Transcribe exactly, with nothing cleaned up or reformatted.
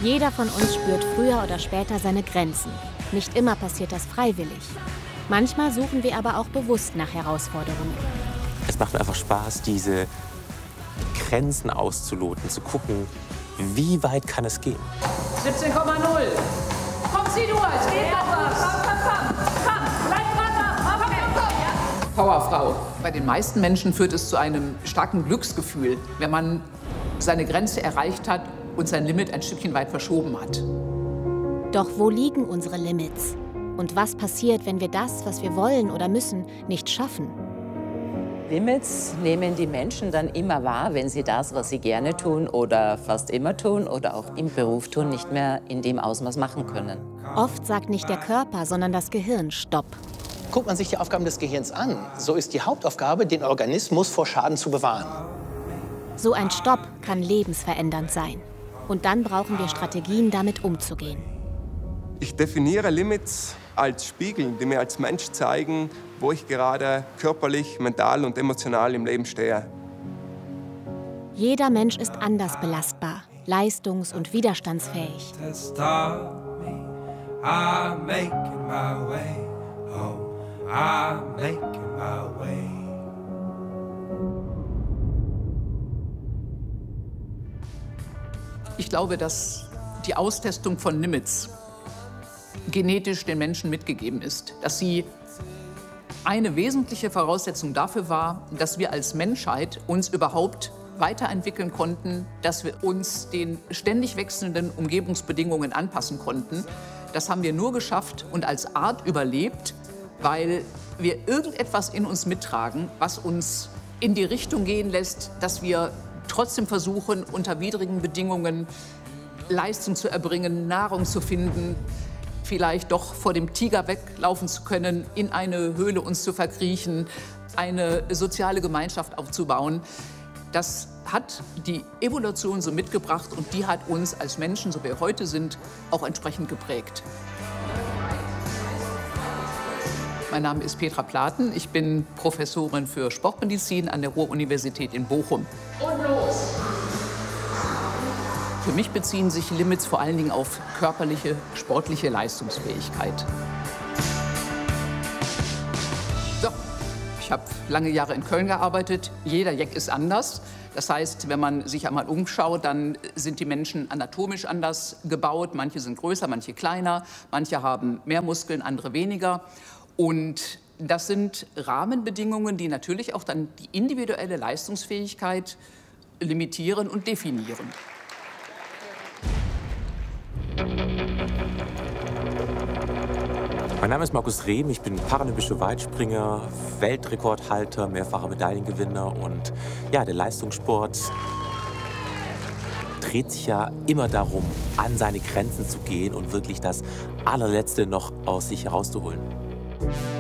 Jeder von uns spürt früher oder später seine Grenzen. Nicht immer passiert das freiwillig. Manchmal suchen wir aber auch bewusst nach Herausforderungen. Es macht mir einfach Spaß, diese Grenzen auszuloten, zu gucken, wie weit kann es gehen. siebzehn Komma null. Komm, zieh du, es geht noch was. Komm, komm, komm. Komm, bleib dran da. Komm, komm, komm. Ja. Powerfrau. Bei den meisten Menschen führt es zu einem starken Glücksgefühl, wenn man seine Grenze erreicht hat und sein Limit ein Stückchen weit verschoben hat. Doch wo liegen unsere Limits? Und was passiert, wenn wir das, was wir wollen oder müssen, nicht schaffen? Limits nehmen die Menschen dann immer wahr, wenn sie das, was sie gerne tun oder fast immer tun oder auch im Beruf tun, nicht mehr in dem Ausmaß machen können. Oft sagt nicht der Körper, sondern das Gehirn Stopp. Guckt man sich die Aufgaben des Gehirns an, so ist die Hauptaufgabe, den Organismus vor Schaden zu bewahren. So ein Stopp kann lebensverändernd sein. Und dann brauchen wir Strategien, damit umzugehen. Ich definiere Limits als Spiegel, die mir als Mensch zeigen, wo ich gerade körperlich, mental und emotional im Leben stehe. Jeder Mensch ist anders belastbar, leistungs- und widerstandsfähig. Ich glaube, dass die Austestung von Limits genetisch den Menschen mitgegeben ist, dass sie eine wesentliche Voraussetzung dafür war, dass wir als Menschheit uns überhaupt weiterentwickeln konnten, dass wir uns den ständig wechselnden Umgebungsbedingungen anpassen konnten. Das haben wir nur geschafft und als Art überlebt, weil wir irgendetwas in uns mittragen, was uns in die Richtung gehen lässt, dass wir trotzdem versuchen, unter widrigen Bedingungen Leistung zu erbringen, Nahrung zu finden, vielleicht doch vor dem Tiger weglaufen zu können, in eine Höhle uns zu verkriechen, eine soziale Gemeinschaft aufzubauen. Das hat die Evolution so mitgebracht und die hat uns als Menschen, so wie wir heute sind, auch entsprechend geprägt. Mein Name ist Petra Platen, ich bin Professorin für Sportmedizin an der Ruhr-Universität in Bochum. Und los! Für mich beziehen sich Limits vor allen Dingen auf körperliche, sportliche Leistungsfähigkeit. So, ich habe lange Jahre in Köln gearbeitet. Jeder Jack ist anders. Das heißt, wenn man sich einmal umschaut, dann sind die Menschen anatomisch anders gebaut. Manche sind größer, manche kleiner. Manche haben mehr Muskeln, andere weniger. Und das sind Rahmenbedingungen, die natürlich auch dann die individuelle Leistungsfähigkeit limitieren und definieren. Mein Name ist Markus Rehm, ich bin paralympischer Weitspringer, Weltrekordhalter, mehrfacher Medaillengewinner und ja, der Leistungssport dreht sich ja immer darum, an seine Grenzen zu gehen und wirklich das Allerletzte noch aus sich herauszuholen.